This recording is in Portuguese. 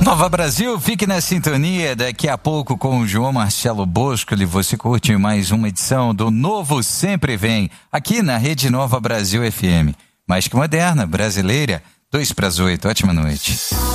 Nova Brasil, fique na sintonia. Daqui a pouco com o João Marcelo Boscoli, você curte mais uma edição do Novo Sempre Vem, aqui na Rede Nova Brasil FM. Mais que moderna, brasileira, 7:02. Ótima noite.